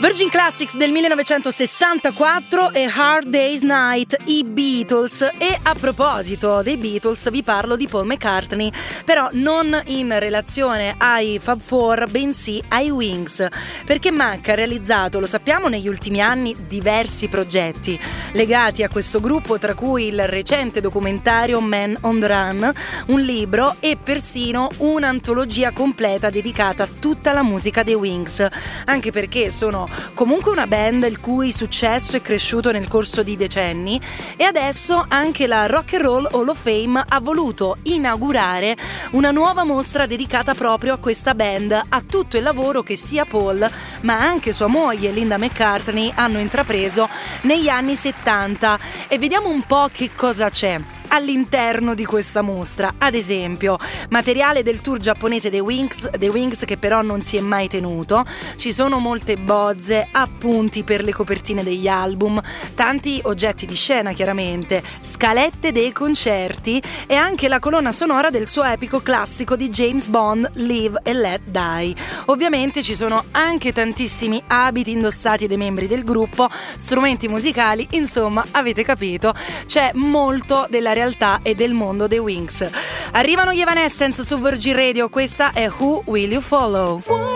Virgin Classics del 1964 e Hard Day's Night, i Beatles. E a proposito dei Beatles vi parlo di Paul McCartney, però non in relazione ai Fab Four, bensì ai Wings, perché Mac ha realizzato, lo sappiamo, negli ultimi anni diversi progetti legati a questo gruppo, tra cui il recente documentario Man on the Run, un libro e persino un'antologia completa dedicata a tutta la musica dei Wings, anche perché sono comunque una band il cui successo è cresciuto nel corso di decenni, e adesso anche la Rock and Roll Hall of Fame ha voluto inaugurare una nuova mostra dedicata proprio a questa band, a tutto il lavoro che sia Paul ma anche sua moglie Linda McCartney hanno intrapreso negli anni 70, e vediamo un po' che cosa c'è all'interno di questa mostra. Ad esempio, materiale del tour giapponese dei Wings che però non si è mai tenuto. Ci sono molte bozze, appunti per le copertine degli album, tanti oggetti di scena chiaramente, scalette dei concerti e anche la colonna sonora del suo epico classico di James Bond, Live and Let Die. Ovviamente ci sono anche tantissimi abiti indossati dai membri del gruppo, strumenti musicali, insomma avete capito, c'è molto della realtà e del mondo dei Wings. Arrivano gli Evanescence su Virgin Radio, questa è Who Will You Follow?